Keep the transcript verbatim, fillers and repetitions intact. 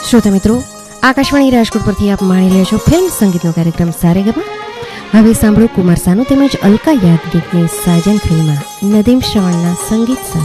श्रोता मित्रों, आकाशवाणी राजकोट परथी आप माणी रह्या छो फिल्म संगीतनो कार्यक्रम सारेगमा। हवे सांभळो कुमार सानू તેમજ અલકા યાજ્ઞિકની સાજન ફિલ્મમાં નદીમ શ્રવણના સંગીત સાથે।